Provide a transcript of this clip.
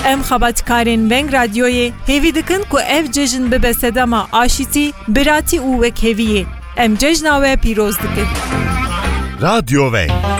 Em xebatkarên Veng Radyoyê hêvî dikin ku ev cejn bibe sedema aşîtî, biratî û wekheviyê. Em cejna we pîroz dikin. Radyo Veng.